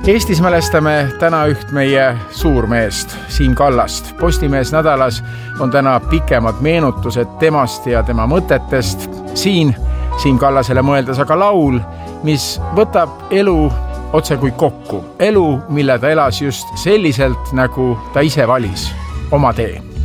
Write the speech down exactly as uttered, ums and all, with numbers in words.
Eestis mälestame täna üht meie suurmeest, Siim Kallast. Postimees nädalas on täna pikemad meenutused temast ja tema mõtetest. Siin Siim Kallasele mõeldes aga laul, mis võtab elu otse kui kokku. Elu, mille ta elas just selliselt, nagu ta ise valis oma tee.